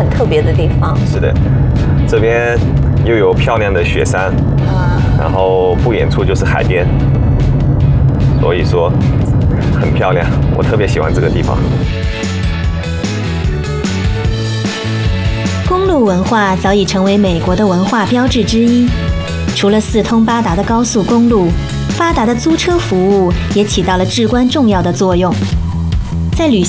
很特别的地方。 是的，这边又有漂亮的雪山，然后不远处就是海边，所以说很漂亮，我特别喜欢这个地方。 公路文化早已成为美国的文化标志之一。除了四通八达的高速公路，发达的租车服务也起到了至关重要的作用。在旅